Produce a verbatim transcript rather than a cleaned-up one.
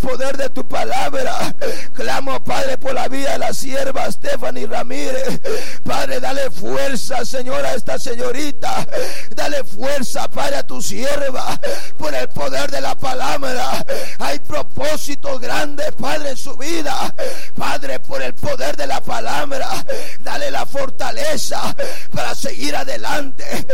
poder de tu palabra. Clamo, Padre, por la vida de la sierva Stephanie Ramírez. Padre, dale fuerza, Señor, a esta señorita. Dale fuerza, Padre, a tu sierva. Por el poder de la palabra hay propósitos grandes, Padre, en su vida. Padre, por el poder de la palabra, dale la fortaleza para seguir adelante.